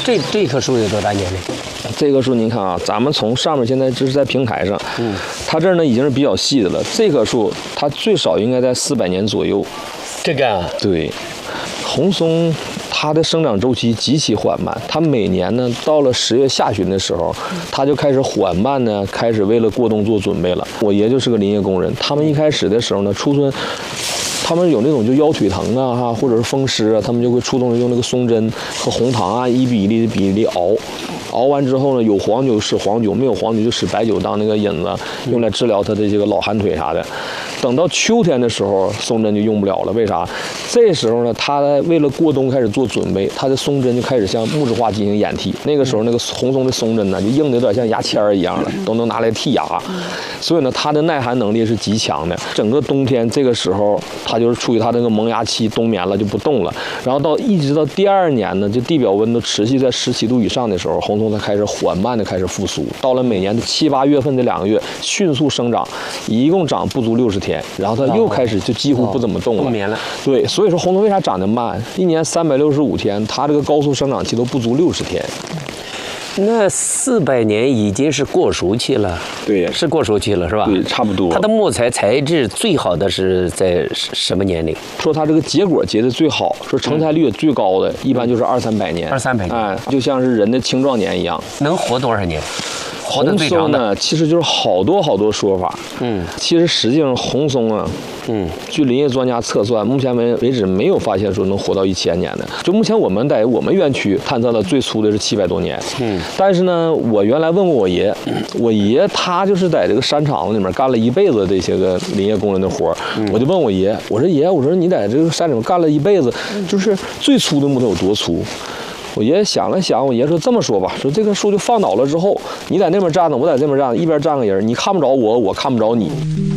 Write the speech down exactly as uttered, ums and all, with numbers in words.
这这棵树有多大年龄？ 这棵树您看啊，咱们从上面现在这是在平台上，嗯，它这儿呢已经是比较细的了。这棵树它最少应该在四百年左右。 这个啊， 对，红松它的生长周期极其缓慢，它每年呢到了十月下旬的时候，它就开始缓慢呢开始为了过冬做准备了。我爷就是个林业工人，他们一开始的时候呢出村。他们有那种就腰腿疼啊哈，或者是风湿啊，他们就会出动用那个松针和红糖啊一比一的比例熬，熬完之后呢，有黄酒使黄酒，没有黄酒就使白酒当那个引子，用来治疗他的这个老寒腿啥的。等到秋天的时候，松针就用不了了，为啥？这时候呢，他为了过冬开始做准备，他的松针就开始向木质化进行掩剔。那个时候那个红松的松针呢，就硬的有点像牙签儿一样的，都能拿来剔牙。所以呢，它的耐寒能力是极强的。整个冬天这个时候，它就是处于它那个萌芽期，冬眠了就不动了。然后到一直到第二年呢，就地表温度持续在十七度以上的时候，红松它开始缓慢的开始复苏。到了每年的七八月份这两个月，迅速生长，一共长不足六十天，然后它又开始就几乎不怎么动了。 冬眠了。 对，所以说红松为啥长得慢？一年三百六十五天，它这个高速生长期都不足六十天。 那四百年已经是过熟期了， 对， 是过熟期了，是吧？ 对，差不多。 它的木材材质最好的是在什么年龄？ 说它这个结果结的最好，说成材率也最高的，一般就是二三百年。 二三百年， 哎，就像是人的青壮年一样。 能活多少年？活得最长红松呢，其实就是好多好多说法。嗯，其实实际上红松啊，嗯，据林业专家测算，目前为为止没有发现说能活到一千年的。就目前我们在我们园区探测的最粗的是七百多年。嗯，但是呢，我原来问过我爷，我爷他就是在这个山场子里面干了一辈子这些个林业工人的活儿。嗯，我就问我爷，我说爷，我说你在这个山里面干了一辈子，就是最粗的木头有多粗？我爷想了想，我爷说这么说吧，说这棵树就放倒了之后，你在那边站着，我在这边站着，一边站个人，你看不着我，我看不着你。